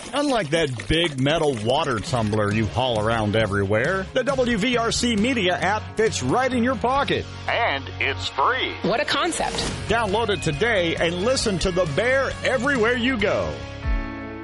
Unlike that big metal water tumbler you haul around everywhere, the WVRC Media app fits right in your pocket. And it's free. What a concept. Download it today and listen to the Bear everywhere you go.